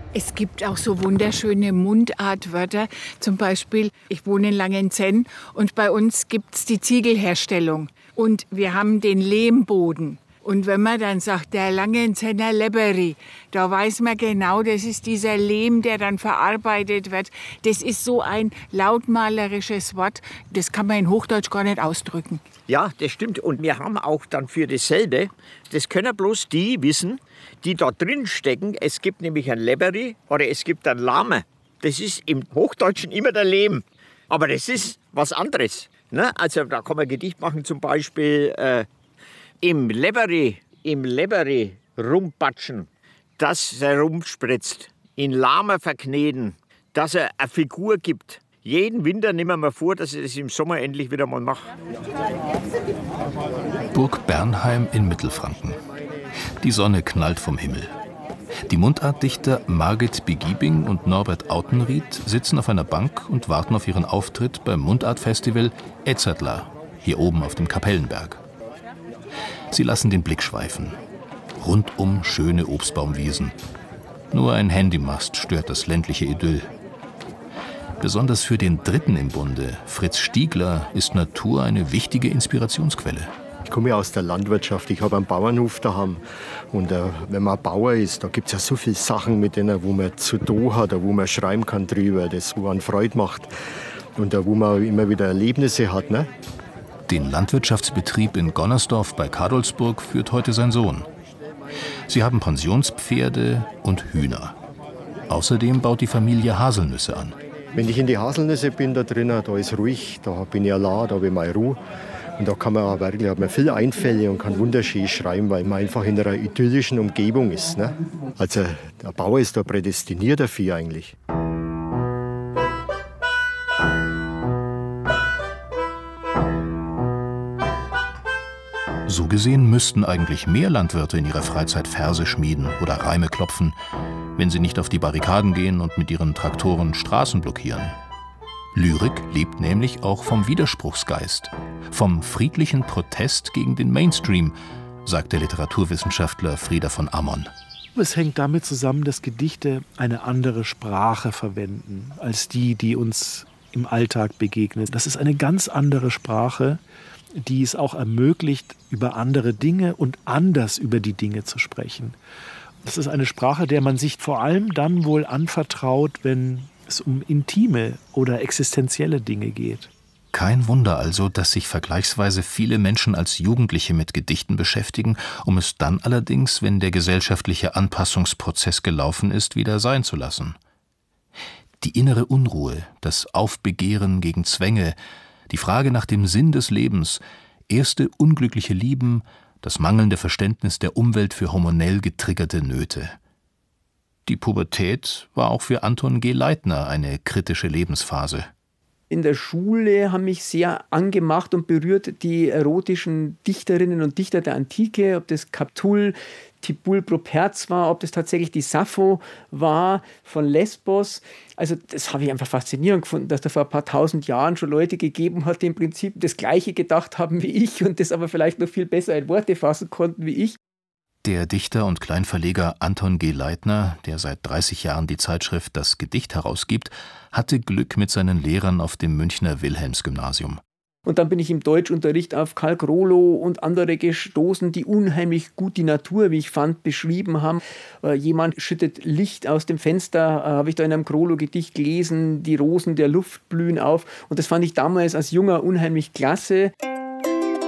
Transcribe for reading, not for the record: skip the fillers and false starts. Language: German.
Es gibt auch so wunderschöne Mundartwörter. Zum Beispiel, ich wohne in Langenzenn und bei uns gibt's die Ziegelherstellung. Und wir haben den Lehmboden. Und wenn man dann sagt, der Langenzenner Leberi, da weiß man genau, das ist dieser Lehm, der dann verarbeitet wird. Das ist so ein lautmalerisches Wort, das kann man in Hochdeutsch gar nicht ausdrücken. Ja, das stimmt. Und wir haben auch dann für dasselbe, das können bloß die wissen, die da drin stecken. Es gibt nämlich ein Leberi oder es gibt ein Lame. Das ist im Hochdeutschen immer der Lehm. Aber das ist was anderes. Ne? Also da kann man ein Gedicht machen, zum Beispiel im Leberi rumpatschen, dass er rumspritzt. In Lame verkneten, dass er eine Figur gibt. Jeden Winter nehmen wir vor, dass ich das im Sommer endlich wieder mal mache. Burg Bernheim in Mittelfranken. Die Sonne knallt vom Himmel. Die Mundartdichter Margit Begiebing und Norbert Autenried sitzen auf einer Bank und warten auf ihren Auftritt beim Mundartfestival Edzardler, hier oben auf dem Kapellenberg. Sie lassen den Blick schweifen. Rundum schöne Obstbaumwiesen. Nur ein Handymast stört das ländliche Idyll. Besonders für den Dritten im Bunde, Fritz Stiegler, ist Natur eine wichtige Inspirationsquelle. Ich komme ja aus der Landwirtschaft, ich habe einen Bauernhof daheim. Und wenn man Bauer ist, da gibt es ja so viele Sachen, mit denen wo man zu tun hat, wo man schreiben kann drüber, das wo man Freude macht. Und wo man immer wieder Erlebnisse hat. Ne? Den Landwirtschaftsbetrieb in Gonnersdorf bei Kadolsburg führt heute sein Sohn. Sie haben Pensionspferde und Hühner. Außerdem baut die Familie Haselnüsse an. Wenn ich in die Haselnüsse bin, da drinnen, da ist ruhig, da bin ich allein, da habe ich meine Ruhe. Und da kann man wirklich, hat man viele Einfälle und kann wunderschön schreiben, weil man einfach in einer idyllischen Umgebung ist. Ne? Also der Bauer ist da prädestiniert dafür eigentlich. So gesehen müssten eigentlich mehr Landwirte in ihrer Freizeit Verse schmieden oder Reime klopfen, wenn sie nicht auf die Barrikaden gehen und mit ihren Traktoren Straßen blockieren. Lyrik lebt nämlich auch vom Widerspruchsgeist, vom friedlichen Protest gegen den Mainstream, sagt der Literaturwissenschaftler Frieder von Ammon. Es hängt damit zusammen, dass Gedichte eine andere Sprache verwenden als die, die uns im Alltag begegnet. Das ist eine ganz andere Sprache, die es auch ermöglicht, über andere Dinge und anders über die Dinge zu sprechen. Das ist eine Sprache, der man sich vor allem dann wohl anvertraut, wenn es um intime oder existenzielle Dinge geht. Kein Wunder also, dass sich vergleichsweise viele Menschen als Jugendliche mit Gedichten beschäftigen, um es dann allerdings, wenn der gesellschaftliche Anpassungsprozess gelaufen ist, wieder sein zu lassen. Die innere Unruhe, das Aufbegehren gegen Zwänge, die Frage nach dem Sinn des Lebens, erste unglückliche Lieben, das mangelnde Verständnis der Umwelt für hormonell getriggerte Nöte. Die Pubertät war auch für Anton G. Leitner eine kritische Lebensphase. In der Schule haben mich sehr angemacht und berührt die erotischen Dichterinnen und Dichter der Antike, ob das Catull, Tibull Properz war, ob das tatsächlich die Sappho war von Lesbos. Also das habe ich einfach faszinierend gefunden, dass da vor ein paar tausend Jahren schon Leute gegeben hat, die im Prinzip das Gleiche gedacht haben wie ich und das aber vielleicht noch viel besser in Worte fassen konnten wie ich. Der Dichter und Kleinverleger Anton G. Leitner, der seit 30 Jahren die Zeitschrift Das Gedicht herausgibt, hatte Glück mit seinen Lehrern auf dem Münchner Wilhelmsgymnasium. Und dann bin ich im Deutschunterricht auf Karl Grolo und andere gestoßen, die unheimlich gut die Natur, wie ich fand, beschrieben haben. Jemand schüttet Licht aus dem Fenster, habe ich da in einem Grolo-Gedicht gelesen, die Rosen der Luft blühen auf. Und das fand ich damals als Junger unheimlich klasse.